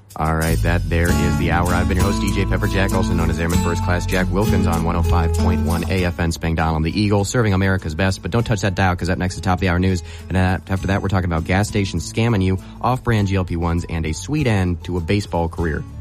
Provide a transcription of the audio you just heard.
All right, that there is the hour. I've been your host, DJ Pepper Jack, also known as Airman First Class Jack Wilkins on 105.1 AFN Spangdahlem, the Eagle, serving America's best. But don't touch that dial, because up next is top of the hour news. And after that, we're talking about gas stations scamming you, off-brand GLP-1s, and a sweet end to a baseball career.